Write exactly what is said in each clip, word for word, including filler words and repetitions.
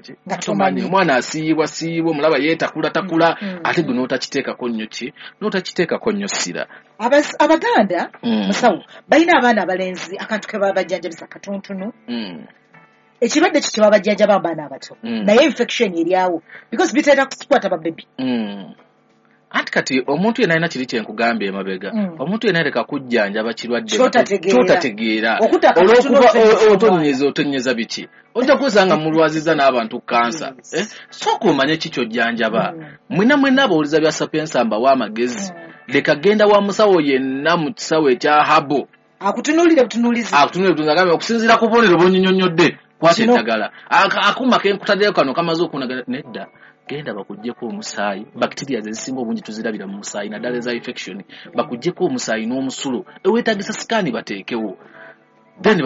ki ngatomanyi omwana asiibwa siibwa mulaba yeetakula takula mm. ate guno otakiteekako nnyo ki n'otakiteekako nnyo ssira. Abaganda mm. musawo balina abaana abalenzi akantu ke baba bajjanjabisa katontunu mm. ekirwadde kiki babajjanjaba abaana abato mm. naye infection eryawo because bitera kusikwata babebi mm. anti kati omuntu yenna alina kiri kyenkugambye emabega mm. omuntu yenna aleka kujjanjaba kirwadde kyotategeera olwokuba otonyeza otonyeza biki ojja kusanga mulwaziza n'abantu kansa yes. eh? sooka omanye kikyojjanjaba mm. mwena mwena abawuliza bya sapiensa mbawa amagezi mm. leka genda wa musawo yenna mu kisawo ekya habo akutunuulire butunuulizi akutunuulire butunuulizi okusinziira ku bubonero bw'onyonyonyodde kwata eddagala akuma kenkutaddeyo kano kamaze okunagala nedda genda bakuggyeko omusaayi bacteria zezisinga obungi tuzirabira mu musaayi naddala eza infection bakuggyeko omusaayi n'omusulo eweetagisa sikaani bateekewo then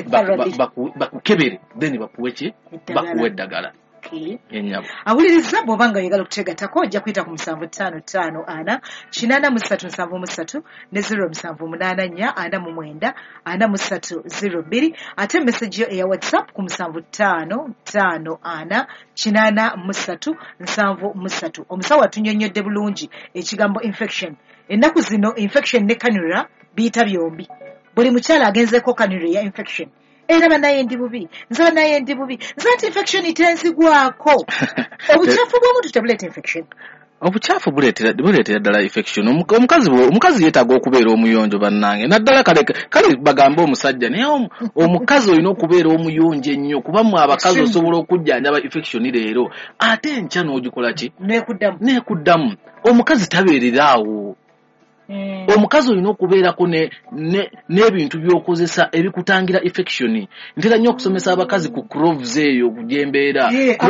bakukebere then bakuwe ki bakuwe eddagala yenyabo awuliriza bw'oba nga oyagala okutegatako ojja kuyita ku musanvu ttaano ttaano ana kinaana mu ssatu nsanvu mu ssatu ne zero musanvu munaana nnya ana mu mwenda ana mu ssatu zero bbiri ate message yo eya whatsapp ku musanvu ttaano ttaano ana kinaana mu ssatu nsanvu mu ssatu. Omusawo atunnyonnyodde bulungi ekigambo infection. Ennaku zino infection ne kanula biyita byombi. Buli mukyala agenzeeko kanula ya infection era banaye ndi bubi nzaba naye ndi bubi nzati infection itenzigwako obuchafu bw'omuntu tebuleeta infection obuchafu buleetera buleetera ddala infection omukazi omukazi yeetaaga okubeera omuyonjo bannange naddala kale kale bagamba omusajja naye omukazi olina okubeera omuyonjo ennyo kuba mu abakazi osobola okujjanjaba infection leero ate enkya n'ogikola ki neekuddamu neekuddamu omukazi tabeereraawo. Mm. Omukazi olina okubeerako ne n'ebintu by'okozesa ebikutangira infection. Ntera nnyo okusomesa abakazi ku cloves eyo kujembeera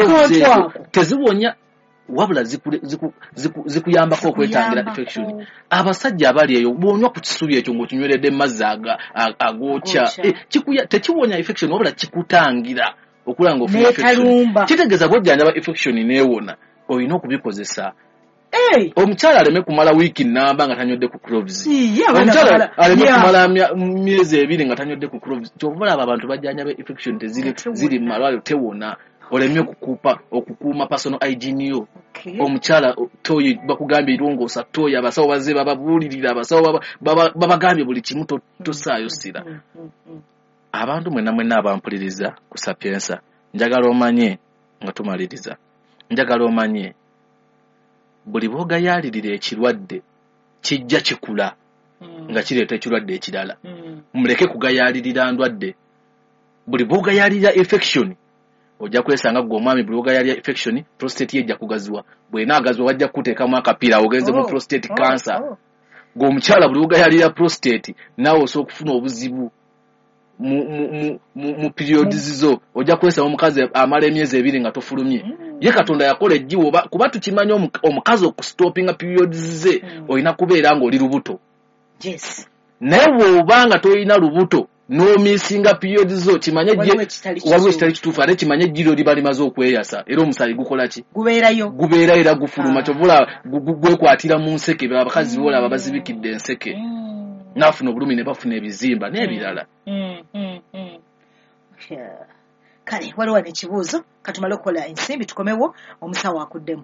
teziwonya wabula zikuyambako okwetangira infection. Abasajja abali eyo bwonywa ku kisubi ekyo ng'okinyweredde mazzi agoocha tekiwonya infection wabula kikutangira okulanga ofuna infection. Kitegeeza bw'ojjanjaba infection neewona olina okubikozesa. Hey. Omukyala aleme kumala wiki namba nga tanyodde ku cloves. Omukyala aleme kumala myezi ebiri nga tanyodde ku cloves. Kyovula abo abantu bajjanjaba infection teziri ziri malwaliro tewona. Oleme okukupa okukuuma personal hygiene yo. Okay. Omukyala toyi bakugambye irongoosa toyi abasawo bazze bababuulirira abasawo babagambye buli kimu tosaayo sira. Abantu mwena mwena abampuliriza ku Sapiensa njagala omanye nga tumaliriza. Njagala omanye buli bwoga yalirira ekirwadde kijja kikula mm. nga kireeta ekirwadde ekirala mm. muleke kugayalirira ndwadde. Buli bwoga yalirira infection ojja kwesanga gwe omwami buli bwoga yalirira infection prostate yejja kugaziwa bw'enaagazwa wajja kuteekamu akapiira ogenze mu oh. prostate oh. cancer oh. gwe omukyala buli bwoga yalirira prostate naawe osobola okufuna obuzibu mu mu mu mu periods zo ojja kwesanga omukazi amala emyezi ebiri nga tofulumye mm. ye Katonda yakola ejjiwo kuba tukimanya omukazi okustopinga periods ze mm. olina kubeera ng'oli lubuto. Yes. Naye bw'obanga toyina lubuto n'omisinga periods zo kimanye waliwo ekitali kituufu ate kimanye ejjiro liba limaze okweyasa era omusaayi gukola ki gubeerayo gubeera era gufuluma kyovula gwekwatira mu nseke abakazi bola aba bazibikidde enseke mm. n'afuna obulumi ne bafuna ebizimba n'ebirala. mm. mm. mm. yeah. Kale waliwo n'ekibuuzo katumale okukola ensimbi tukomewo omusawo akuddemu.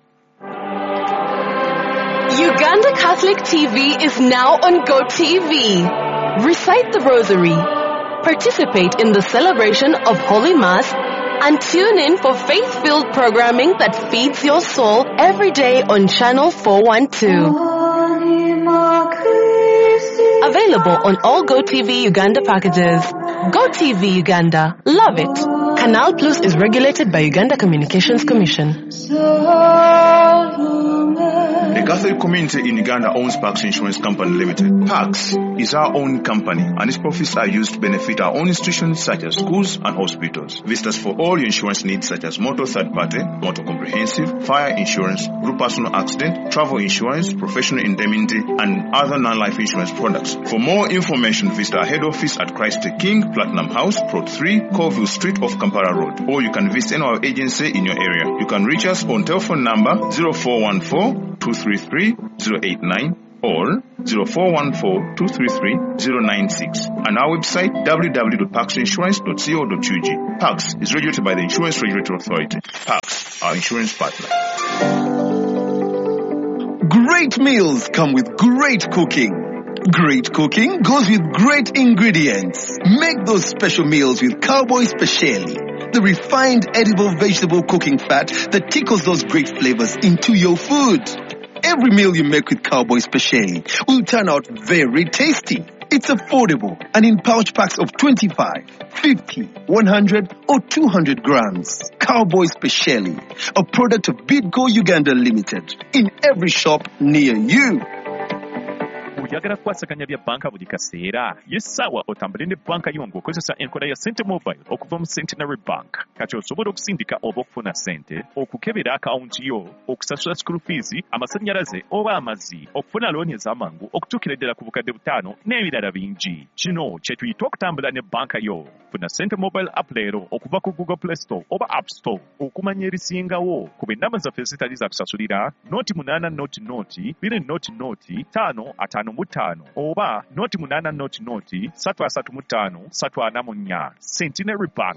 Uganda Catholic T V is now on Go T V. Recite the Rosary, participate in the celebration of Holy Mass, and tune in for faith-filled programming that feeds your soul every day on Channel four twelve. Available on all Go T V Uganda packages. Go T V Uganda. Love it. Canal Plus is regulated by Uganda Communications Commission. The Catholic community in Uganda owns Pax Insurance Company Limited. Pax is our own company, and its profits are used to benefit our own institutions such as schools and hospitals. Visit us for all your insurance needs such as motor third party, motor comprehensive, fire insurance, group personal accident, travel insurance, professional indemnity, and other non-life insurance products. For more information, visit our head office at Christ the King, Platinum House, Plot three, Colville Street off Kampala Road, or you can visit any of our agency in your area. You can reach us on telephone number zero four one four, two three three, zero eight nine or zero four one four two three three zero nine six and our website w w w dot pax insurance dot co dot u g. Pax is regulated by the Insurance Regulatory Authority. Pax, our insurance partner. Great meals come with great cooking. Great cooking goes with great ingredients. Make those special meals with Cowboy Speciale, the refined edible vegetable cooking fat that tickles those great flavors into your food. Every meal you make with Cowboy Speciale will turn out very tasty. It's affordable and in pouch packs of twenty-five, fifty, one hundred or two hundred grams. Cowboy Speciale, a product of Bidco Uganda Limited, in every shop near you. Oyagala kukwasaganya bya banka buli kaseera yesawa otambule ne banka yo ng'okozesa enkola ya Sente Mobile okuva mu Centenary Bank. Kati osobola okusindika oba okufuna sente, okukebera akawunti yo, okusasula school fees, amasannyalaze oba amazzi, okufuna looni ez'amangu, okutuukira ddala ku bukadde butaano n'ebirala bingi. Kino kye tuyita okutambula ne banka yo. Funa Sente Mobile app leero okuva ku Google Play Store oba App Store okumanya ebisingawo ku bennamba zaffe ezitali za kusasulira noti munaana noti noti bbiri noti noti ttaano ataano mu ttaano oba noti munaana noti noti ssatu asatu mu ttaano ssatu ana mu nnya. Centenary Bank.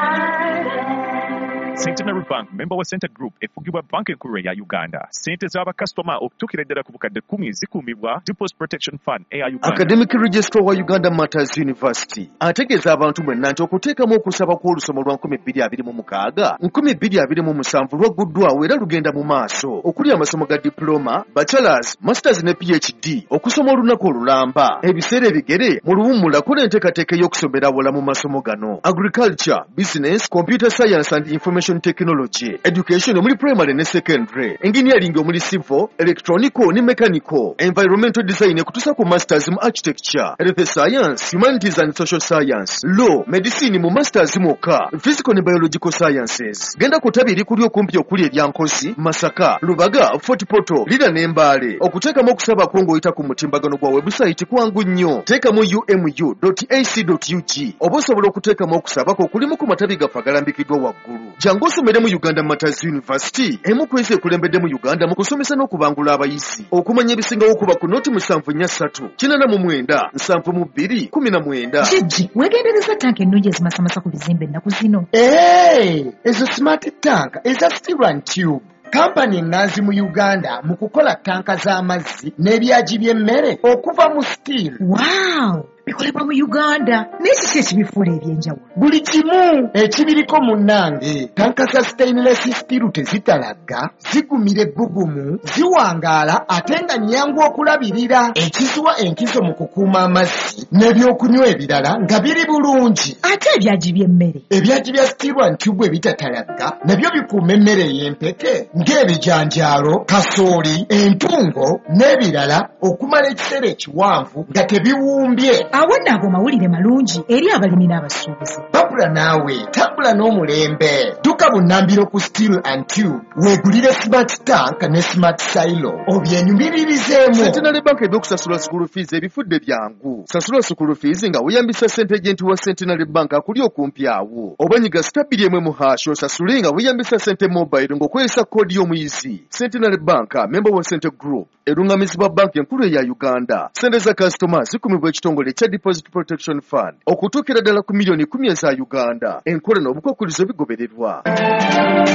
Centenary Bank, member wa Center Group, efugibwa banka enkulu ya Uganda. Sente z'abakasitoma okutuukira ddala ku bukadde kkumi zikuumibwa Deposit Protection Fund eya Uganda. Academic Registrar wa Uganda Matters University ategeeza abantu mwenna nti okuteekamu okusaba kw'olusoma lwa nkumi bbiri abiri mu mukaaga nkumi bbiri abiri mu musanvu lwaguddwawo era lugenda mu maaso okuli amasomo ga diploma, bachelors, masters ne P H D okusoma olunaku olulamba. Ebiseera ebigere mu luwummula kola enteekateeka y'okusomera awola mu masomo gano: agriculture, business, computer science and information technology, education omuli primary ne secondary, engineering omuli civil, electronical ne mechanical, environmental design ekutuusa ku masters mu architecture, health science, humanities and social science, law, medicine mu masters mwokka, physical ne biological sciences. Genda ku ttabi erikuli okumpi okuli eryankozi, Masaka, Lubaga, Fort Portal, Lira ne Mbale. Okuteekamu okusaba kwo ng'oyita ku mutimbagano gwa website kwangu nnyo. Teekamu u m u dot a c dot u g oba osobola okuteekamu okusaba kwo kulimu ku matabi gaffe agalambikiddwa waggulu. Jangu osomere mu Uganda Matters University, emu ku ezi ekulembedde mu Uganda mu kusomesa n'okubangula abayizi. Okumanya ebisingawo okuba ku noti musanvu nnya ssatu kinaana mu mwenda nsanvu mu bbiri kumi na mwenda. Jijji, weegendereza tanka ennungi ezimasamasa ku bizimbe ennaku zino. Eee, ezo smart tank eza Steel and Tube. Kampani ennanzi mu Uganda mu kukola tanka z'amazzi n'ebyagi by'emmere okuva mu steel. Wow! Bikolebwa mu Uganda. N'ekiki ekibifuula ebyenjawulo? Buli kimu ekibiriko munnange. Tanka za stainless steel tezitalagga, zigumira ebbugumu, ziwangaala ate nga nnyangu okulabirira. Ekizuwa enkizo mu kukuuma amazzi n'ebyokunywa ebirala nga biri bulungi. Ate ebyagi by'emmere? Ebyagi bya Steel and Tube ebitatalagga nabyo bikuuma emmere ey'empeke ng'ebijanjaalo, kasooli, entungo n'ebirala okumala ekiseera ekiwanvu nga tebiwumbye. Awo nno ago mawulire malungi eri abalimi n'abasuubuzi. Babula naawe tambula n'omulembe. Dduka bunnambiro ku Steel and Tube weegulire smart tank ne smart silo obyenyumiririzemu. Centenary Bank ebyokusasula school fees ebifudde byangu. Sasula school fees nga weeyambisa ssente agenti wa Centenary Bank akuli okumpi awo. Oba nyiga stabiri emwe mu hash osasule nga weeyambisa Sente Mobile ng'okozesa koodi y'omuyizi. Centenary Bank, member wa Center Group, erungamizibwa banka enkulu eya Uganda. Sente za kasitoma zikumibwa ekitongole kya Deposit Protection Fund okutuukira ddala ku miliyoni kumi eza Uganda. Enkola n'obukwakkulizo bigobererwa.